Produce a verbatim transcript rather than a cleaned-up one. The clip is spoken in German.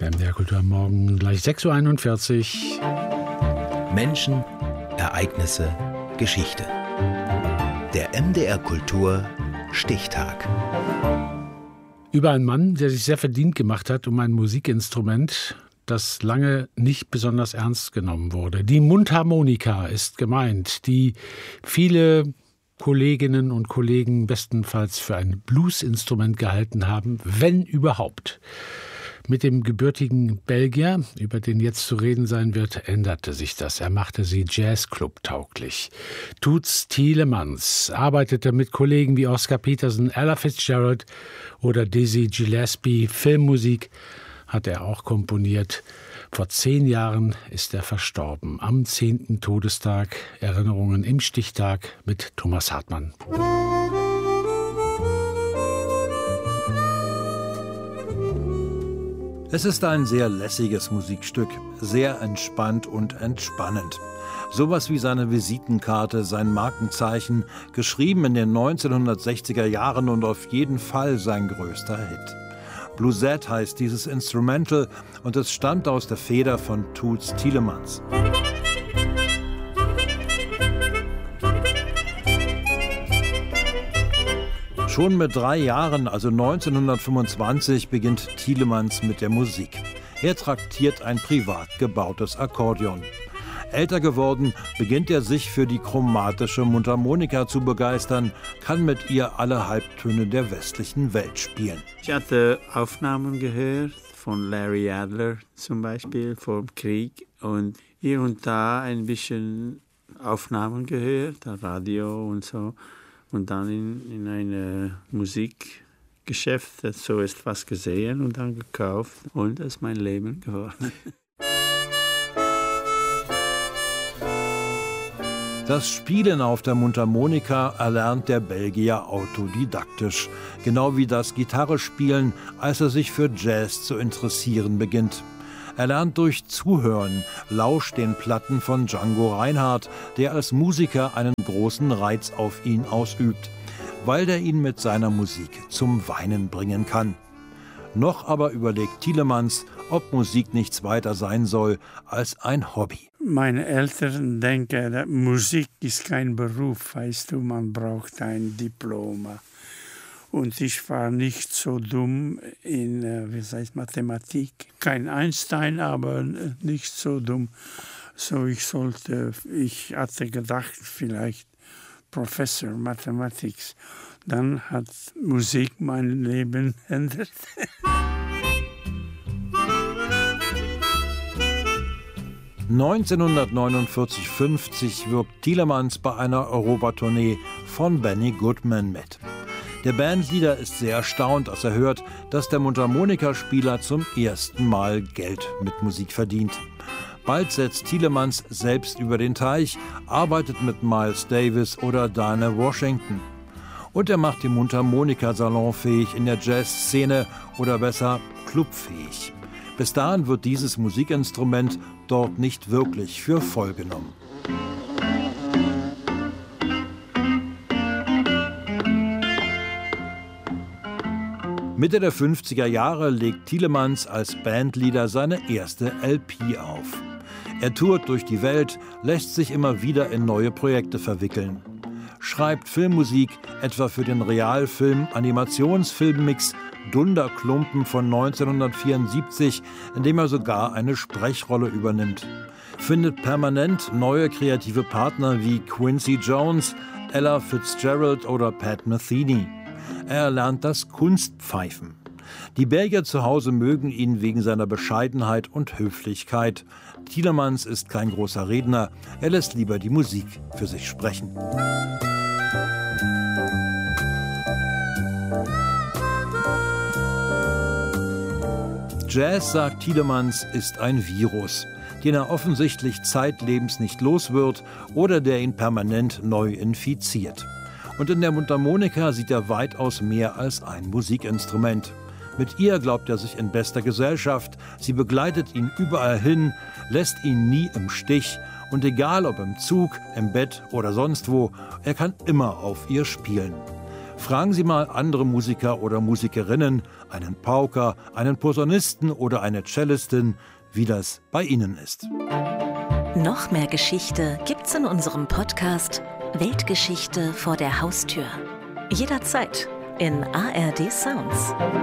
M D R Kultur am Morgen, gleich sechs Uhr einundvierzig. Menschen, Ereignisse, Geschichte. Der M D R Kultur Stichtag. Über einen Mann, der sich sehr verdient gemacht hat um ein Musikinstrument, das lange nicht besonders ernst genommen wurde. Die Mundharmonika ist gemeint, die viele Kolleginnen und Kollegen bestenfalls für ein Bluesinstrument gehalten haben, wenn überhaupt. Mit dem gebürtigen Belgier, über den jetzt zu reden sein wird, änderte sich das. Er machte sie Jazzclub-tauglich. Toots Thielemans arbeitete mit Kollegen wie Oscar Peterson, Ella Fitzgerald oder Dizzy Gillespie. Filmmusik hat er auch komponiert. Vor zehn Jahren ist er verstorben. Am zehnten Todestag. Erinnerungen im Stichtag mit Thomas Hartmann. Es ist ein sehr lässiges Musikstück, sehr entspannt und entspannend. Sowas wie seine Visitenkarte, sein Markenzeichen, geschrieben in den neunzehnhundertsechziger Jahren und auf jeden Fall sein größter Hit. Bluesette heißt dieses Instrumental und es stammt aus der Feder von Toots Thielemans. Schon mit drei Jahren, also neunzehnhundertfünfundzwanzig, beginnt Thielemans mit der Musik. Er traktiert ein privat gebautes Akkordeon. Älter geworden, beginnt er sich für die chromatische Mundharmonika zu begeistern, kann mit ihr alle Halbtöne der westlichen Welt spielen. Ich hatte Aufnahmen gehört von Larry Adler zum Beispiel vom Krieg und hier und da ein bisschen Aufnahmen gehört, Radio und so. Und dann in, in einem Musikgeschäft so etwas gesehen und dann gekauft. Und das ist mein Leben geworden. Das Spielen auf der Mundharmonika erlernt der Belgier autodidaktisch. Genau wie das Gitarrespielen, als er sich für Jazz zu interessieren beginnt. Er lernt durch Zuhören, lauscht den Platten von Django Reinhardt, der als Musiker einen großen Reiz auf ihn ausübt, weil der ihn mit seiner Musik zum Weinen bringen kann. Noch aber überlegt Thielemans, ob Musik nichts weiter sein soll als ein Hobby. Meine Eltern denken, dass Musik ist kein Beruf, weißt du, man braucht ein Diplom. Und ich war nicht so dumm in, wie heißt Mathematik. Kein Einstein, aber nicht so dumm. So ich sollte, ich hatte gedacht, vielleicht Professor Mathematik. Dann hat Musik mein Leben verändert. neunzehnhundertneunundvierzig fünfzig wirkt Thielemans bei einer Europatournee von Benny Goodman mit. Der Bandleader ist sehr erstaunt, als er hört, dass der Mundharmonikaspieler zum ersten Mal Geld mit Musik verdient. Bald setzt Thielemans selbst über den Teich, arbeitet mit Miles Davis oder Dinah Washington. Und er macht die Mundharmonika salonfähig in der Jazzszene oder besser clubfähig. Bis dahin wird dieses Musikinstrument dort nicht wirklich für voll genommen. Mitte der fünfziger Jahre legt Thielemans als Bandleader seine erste L P auf. Er tourt durch die Welt, lässt sich immer wieder in neue Projekte verwickeln. Schreibt Filmmusik, etwa für den Realfilm Animationsfilmmix Dunderklumpen von neunzehnhundertvierundsiebzig, in dem er sogar eine Sprechrolle übernimmt. Findet permanent neue kreative Partner wie Quincy Jones, Ella Fitzgerald oder Pat Metheny. Er lernt das Kunstpfeifen. Die Belgier zu Hause mögen ihn wegen seiner Bescheidenheit und Höflichkeit. Thielemans ist kein großer Redner, er lässt lieber die Musik für sich sprechen. Jazz, sagt Thielemans, ist ein Virus, den er offensichtlich zeitlebens nicht los wird oder der ihn permanent neu infiziert. Und in der Mundharmonika sieht er weitaus mehr als ein Musikinstrument. Mit ihr glaubt er sich in bester Gesellschaft, sie begleitet ihn überall hin, lässt ihn nie im Stich und egal ob im Zug, im Bett oder sonst wo, er kann immer auf ihr spielen. Fragen Sie mal andere Musiker oder Musikerinnen, einen Pauker, einen Posaunisten oder eine Cellistin, wie das bei ihnen ist. Noch mehr Geschichte gibt's in unserem Podcast Weltgeschichte vor der Haustür. Jederzeit in A R D Sounds.